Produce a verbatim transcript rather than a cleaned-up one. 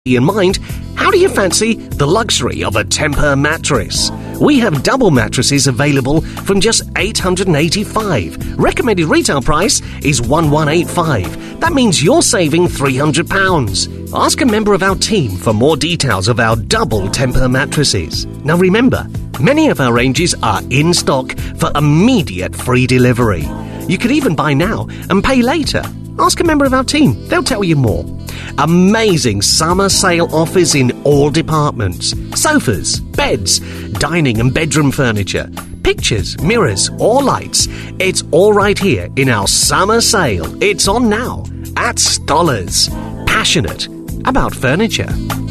in mind, how do you fancy the luxury of a Tempur mattress? We have double mattresses available from just eight hundred eighty-five dollars. Recommended retail price is one thousand one hundred eighty-five dollars. That means you're saving three hundred pounds. Ask a member of our team for more details of our double Tempur mattresses. Now remember, many of our ranges are in stock for immediate free delivery. You could even buy now and pay later. Ask a member of our team. They'll tell you more. Amazing summer sale offers in all departments. Sofas, beds, dining and bedroom furniture, pictures, mirrors or lights. It's all right here in our summer sale. It's on now at Stollers. Passionate about furniture.